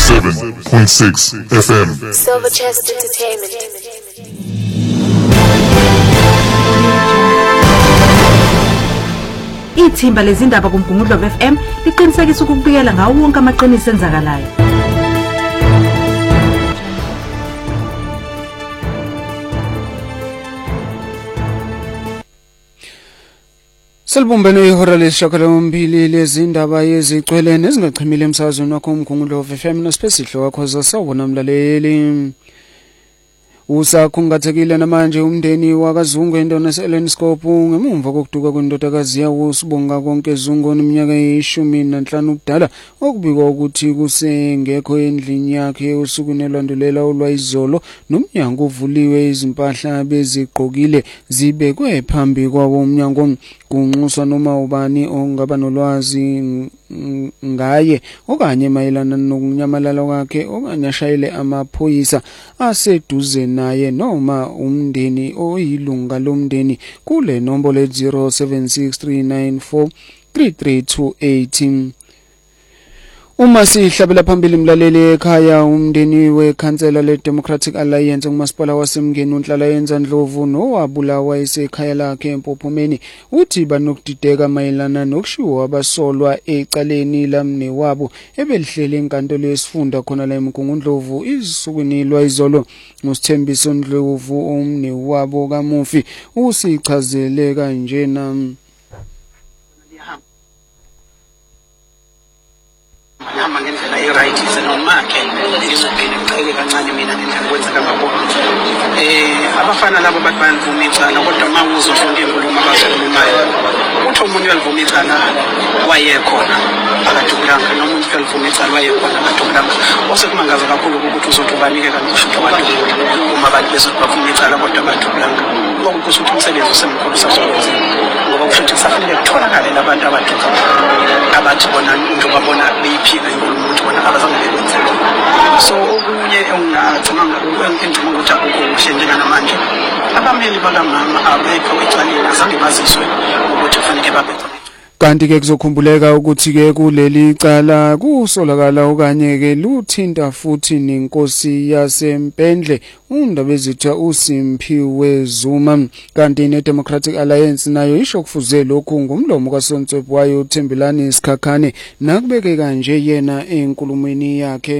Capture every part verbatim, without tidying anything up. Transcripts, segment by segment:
ninety-seven point six F M. Silver Chest Entertainment. Ithimba lezindaba kuMgungundlo F M liqinisekisa ukubikela ngawo wonke amaqiniso enzakalayo. Selbumbene ihora lesishiyagalombili lezindaba yezigcwele nezingachimile emsakazweni wakho uMgungundlo F M nosiphesidlo wakho zasawubona mlaleli. Usakhungathekile namanje umndeni wakaZungu endona seLenscope ngemumva kokuduka kwendodakazi yawo uSibonga konke Zungu oneminyaka eyishumi nanhlanu ubudala okubikwa ukuthi kusengekho endlini yakhe usuku nelandulela olwayizolo nomnyango uvuliwe izimpahla bezigqokile zibekwe phambi kwawo umnyango kunxuswa noma ubani ongaba nolwazi ngaye okanye mayelana nokunyamalala kwakhe okanye ashayele amaphoyisa aseduze naye noma umndeni oyilunga lomndeni kule nombolo zero seven six three nine four three three two eight. Uma sihlabela phambili mlaleli ekhaya umndeni weKhansela leDemocratic Alliance ngumasipala waseMngeni uNhlala yenza Ndlovu nowabulawa esekhaya lakhe eMpophomeni uthi banokudideka mayelana nokushiwo abasolwa ecaleni lamne wabo ebelihlele enkantolo yesifunda khona la eMgungundlovu izisukwini lwayizolo. Usithembiso Ndlovu umne wabo kaMufi usichazele kanjena. Ngihamba ngendlela e-right isenomake ngizogcina ngicele kancane mina ngendlela kwenzeka ngabona eh abafana labo bathi bayivuma icala kodwa mawuzo ufunda inkulumo abazikhulumayo uthi umuntu uyalivuma icala wayekhona akadubulanga nomuntu uyalivuma icala wayekhona akadubulanga osekumangaza kakhulu ukuthi uzothi ubanike kanti usho abantu uma abantu bezothi bavuma icala kodwa badubulanga ngoba kusho ukuthi umsebenzi usemkhulu sasokwenza ngoba kusho ukuthi kusafanele kutholakale labantu abaduka abathi bona into babona beyiphika inkulumo ukuthi bona abazange bekwenze so okunye engingacabanga engicabanga ukuthi akukho kuhle njengamanje abameli bakamama abekho ecaleni azange baziswe ukuthi kufanele babe kanti ke kuzokhumbuleka ukuthi ke kuleli cala kusolakala okanye ke luthinta futhi nenkosi yaseMpendle uNdabezitha uSimphiwe Zuma kanti neDemocratic Alliance nayo isho kufuze lokhu ngumlomo kaSontswebhu wayo uThembelani Sikhakhane nakubeke kanje yena enkulumweni yakhe.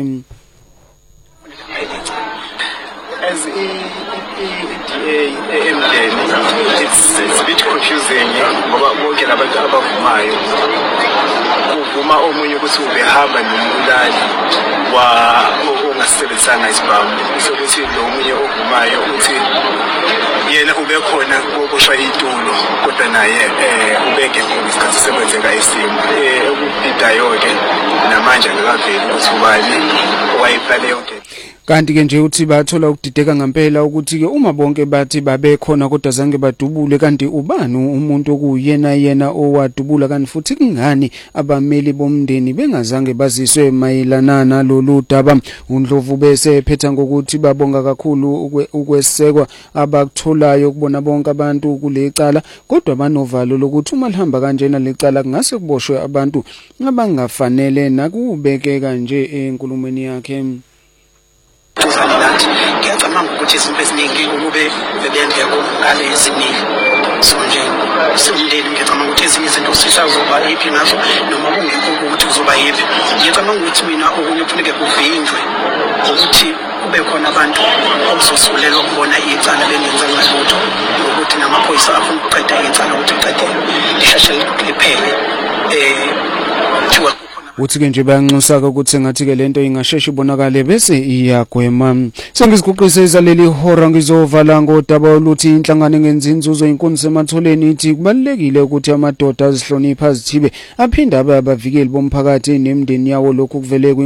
As emndeni it's a bit confusing ngoba bonke labantu abavumayo uvuma omunye ukuthi ubehamba nombulali wa ongasebenzisana isibhamu sokuthi lo omunye ovumayo uthi yena ubekhona kokushwa itulo kodwa naye eh ubengekho isikhathi sekwenzeka isimo eh ukubhidayo ke namanje akaveli ukuthi ubani owayiplane yonke. Kanti ke nje uthi bathola ukudideka ngempela ukuthi ke uma bonke bathi babekhona kodwa zange badubule kanti ubani umuntu okuyena yena owadubula kanti futhi kungani abameli bomndeni bengazange baziswe mayelana nalolu daba. uNdlovu bese ephetha ngokuthi babonga kakhulu ukwesekwa abakutholayo kubona bonke abantu kulecala kodwa banovalo lokuthi uma lihamba kanjena lecala kungase kuboshwe abantu abangafanele nakubekeka nje enkulumweni yakhe. Ngiyacabanga ukuthi izinto eziningi ukube bebengekho ngale eziningi so nje simndeni ngiyacabanga ukuthi ezinye izinto sisazoba yiphi nazo noma kungekho ukuthi uzoba yiphi. Ngiyacabanga ukuthi mina okunye kufuneka kuvinjwe ukuthi kube khona abantu okuzosulelwa ukubona icala bengenza ngalutho ukuthi namaphoyisa afuna ukuqeda icala ukuthi liqedele lisheshe liphele eh thiwa uthi ke nje bayanxusa ukuthi ngathi ke lento ingasheshe ibonakale bese iyagwema. Sengiziguqise izaleli ihora ngizovala ngodaba oluthi inhlangano engenza inzuzo inkundla sematholeni ithi kubalekile ukuthi amadoda azihlonipha azithibe aphinda abe abavikeli bomphakathi nemndeni yawo lokhu kuvele